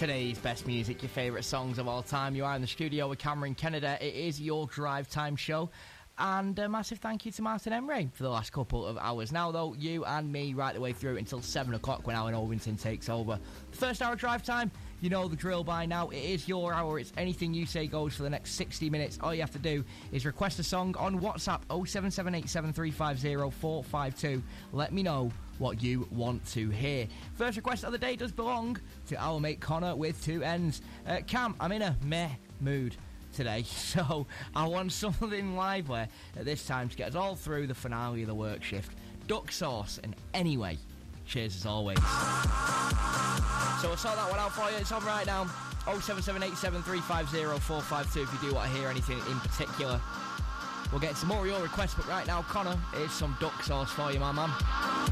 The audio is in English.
Today's best music, your favourite songs of all time. You are in the studio with Cameron Kennedy. It is your drive time show. And a massive thank you to Martin Emery for the last couple of hours. Now, though, you and me right the way through until 7 o'clock when Alan Ovington takes over. The first hour of drive time, you know the drill by now. It is your hour. It's anything you say goes for the next 60 minutes. All you have to do is request a song on WhatsApp 07787350452. Let me know what you want to hear. First request of the day does belong to our mate Connor with two N's. Cam, I'm in a meh mood today, so I want something lively at this time to get us all through the finale of the work shift. Duck sauce, and anyway, cheers as always. So I'll sort that one out for you. It's on right now. 07787350452 if you do want to hear anything in particular. We'll get some more of your requests, but right now, Connor, here's some duck sauce for you, my man.